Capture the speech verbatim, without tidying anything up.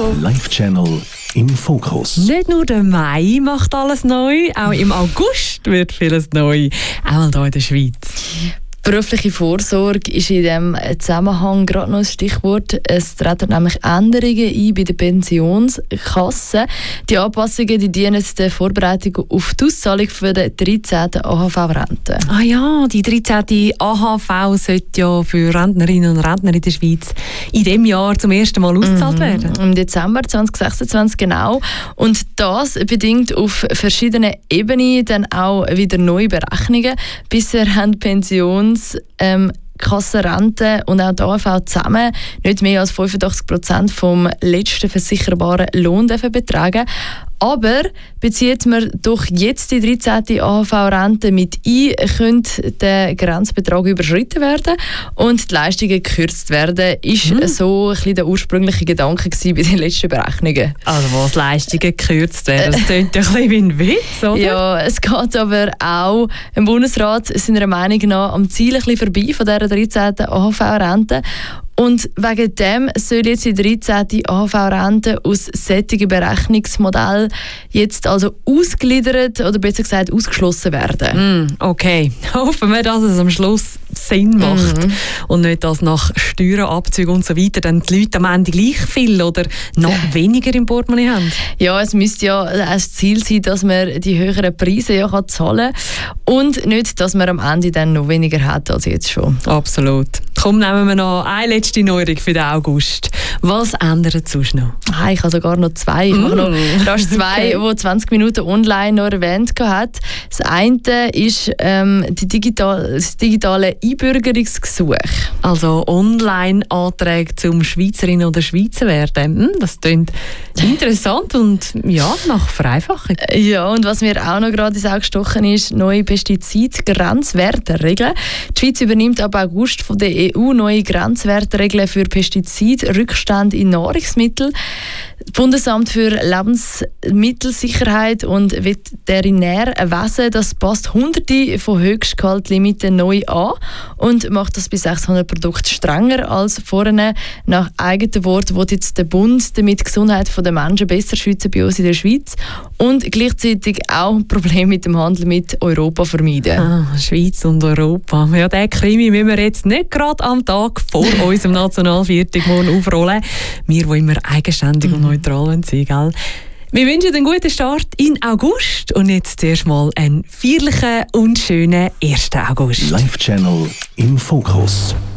Hallo! Live-Channel im Fokus. Nicht nur der Mai macht alles neu, auch im August wird vieles neu, auch hier in der Schweiz. Berufliche Vorsorge ist in diesem Zusammenhang gerade noch ein Stichwort. Es treten nämlich Änderungen ein bei der Pensionskasse. Die Anpassungen die dienen der Vorbereitung auf die Auszahlung für die dreizehnte A H V-Rente. Ah ja, die dreizehnte A H V sollte ja für Rentnerinnen und Rentner in der Schweiz in diesem Jahr zum ersten Mal ausgezahlt Mhm. werden. Im Dezember zwanzig sechsundzwanzig genau. Und das bedingt auf verschiedenen Ebenen dann auch wieder neue Berechnungen. Bisher haben Pensions ähm, Kassenrente und auch die A H V zusammen nicht mehr als fünfundachtzig Prozent vom letzten versicherbaren Lohn betragen. Aber bezieht man doch jetzt die dreizehnte A H V-Rente mit ein, könnte der Grenzbetrag überschritten werden und die Leistungen gekürzt werden. Ist Mhm. so ein bisschen der ursprüngliche Gedanke gewesen bei den letzten Berechnungen. Also was Leistungen gekürzt werden, das klingt ein bisschen wie ein Witz, oder? Ja, es geht aber auch im Bundesrat seiner Meinung nach am Ziel ein bisschen vorbei von dieser dreizehnten A H V-Rente. Und wegen dem soll jetzt die dreizehnte A H V-Rente aus solchen Berechnungsmodellen jetzt also ausgegliedert oder besser gesagt ausgeschlossen werden. Mm, okay, hoffen wir, dass es am Schluss Sinn macht Mhm. und nicht, dass nach Steuern, Abzügen und so weiter dann die Leute am Ende gleich viel oder noch weniger im Portemonnaie haben. Ja, es müsste ja das Ziel sein, dass man die höheren Preise ja kann zahlen kann und nicht, dass man am Ende dann noch weniger hat als jetzt schon. Absolut. Komm, nehmen wir noch eine letzte Neuerung für den August. Was ändert sonst noch? Ah, ich habe sogar noch zwei. Ich mache noch Mm. rasch zwei, Okay. die zwanzig Minuten online noch erwähnt hat. Das eine ist ähm, die digital, das digitale Einbürgerungsgesuch. Also Online-Anträge zum Schweizerinnen oder Schweizer werden. Hm, das klingt interessant und ja, nach Vereinfachung. Ja, und was mir auch noch gerade ins Auge gestochen ist, neue Pestizid-Grenzwerteregeln. Die Schweiz übernimmt ab August von der E U neue Grenzwerteregeln für Pestizidrückstände in Nahrungsmitteln. Das Bundesamt für Lebensmittelsicherheit und Veterinärwesen das passt Hunderte von Höchstgehaltlimiten neu an und macht das bei sechshundert Produkten strenger als vorher. Nach eigenen Worten will jetzt der Bund damit die Gesundheit der Menschen besser schützen bei uns in der Schweiz und gleichzeitig auch Probleme mit dem Handel mit Europa vermeiden. Ah, Schweiz und Europa. Ja, den Krimi müssen wir jetzt nicht gerade am Tag vor unserem Nationalviertag morgen aufrollen. Wir, die immer eigenständig und neutral sind, gell? Wir wünschen einen guten Start in August und jetzt zuerst mal einen feierlichen und schönen ersten August. Live-Channel im Fokus.